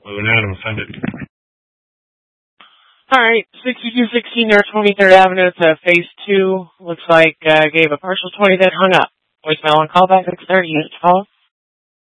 Moving Adam, send it. Alright, 6216 North 23rd Avenue, it's phase 2. Looks like gave a partial 20 that hung up. Voicemail on callback 630, unit 12.